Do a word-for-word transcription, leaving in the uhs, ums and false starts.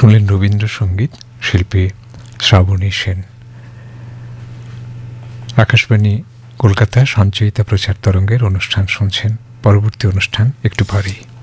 শুনলেন রবীন্দ্রসঙ্গীত, শিল্পী শ্রাবণী সেন। আকাশবাণী কলকাতা সঞ্চয়িতা প্রচার তরঙ্গের অনুষ্ঠান শুনছেন। পরবর্তী অনুষ্ঠান একটু পরেই।